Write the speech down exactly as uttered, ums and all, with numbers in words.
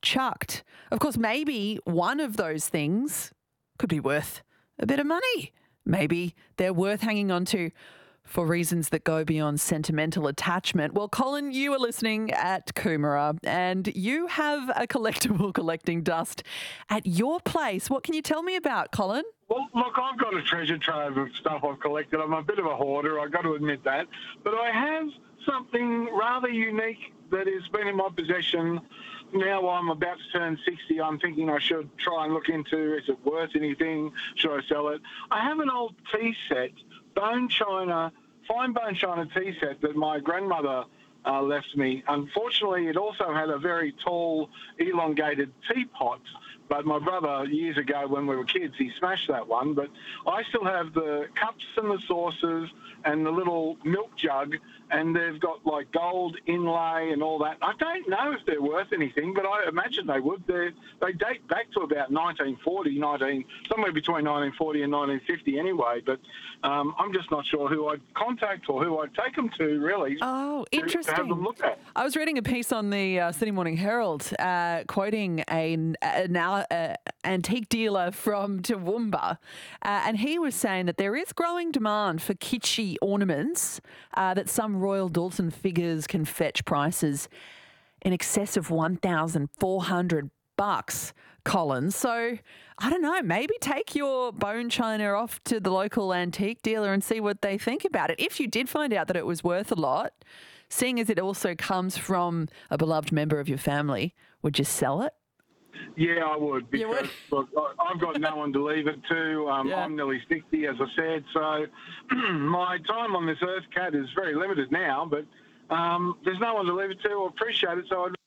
chucked. Of course, maybe one of those things could be worth a bit of money. Maybe they're worth hanging on to for reasons that go beyond sentimental attachment. Well, Colin, you are listening at Coomera and you have a collectible collecting dust at your place. What can you tell me about, Colin? Well, look, I've got a treasure trove of stuff I've collected. I'm a bit of a hoarder, I've got to admit that. But I have something rather unique that has been in my possession. Now I'm about to turn sixty. I'm thinking I should try and look into, is it worth anything? Should I sell it? I have an old tea set, bone china, fine bone china tea set that my grandmother uh, left me. Unfortunately, it also had a very tall, elongated teapot. But my brother, years ago when we were kids, he smashed that one. But I still have the cups and the saucers and the little milk jug, and they've got like gold inlay and all that. I don't know if they're worth anything, but I imagine they would. They're, they date back to about nineteen forty, nineteen, somewhere between nineteen forty and nineteen fifty anyway. But um, I'm just not sure who I'd contact or who I'd take them to, really. Oh, to, interesting. To have them look at. I was reading a piece on the uh, Sydney Morning Herald uh, quoting an, an uh, antique dealer from Toowoomba, uh, and he was saying that there is growing demand for kitschy ornaments, uh, that some Royal Dalton figures can fetch prices in excess of one thousand four hundred bucks, Colin. So I don't know, maybe take your bone china off to the local antique dealer and see what they think about it. If you did find out that it was worth a lot, seeing as it also comes from a beloved member of your family, would you sell it? Yeah, I would, You because would? look, I've got no one to leave it to. Um, Yeah. I'm nearly sixty, as I said, so my time on this earth, Cat, is very limited now, but um, there's no one to leave it to or appreciate it, so I'd